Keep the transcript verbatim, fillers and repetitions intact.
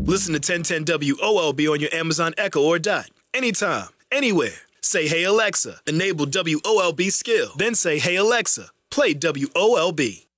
Listen to ten ten W O L B on your Amazon Echo or Dot. Anytime, anywhere. Say, "Hey Alexa, enable W O L B skill." Then say, "Hey Alexa, play W O L B."